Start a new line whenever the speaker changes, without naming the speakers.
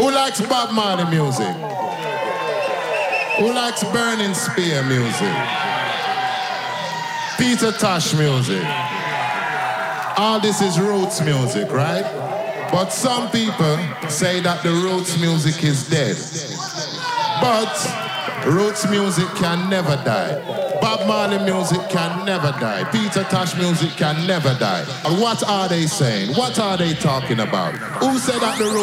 Who likes Bob Marley music? Who likes Burning Spear music? Peter Tosh music? All this is roots music, right? But some people say that the roots music is dead. But roots music can never die. Bob Marley music can never die. Peter Tosh music can never die. And what are they saying? What are they talking about? Who said that the roots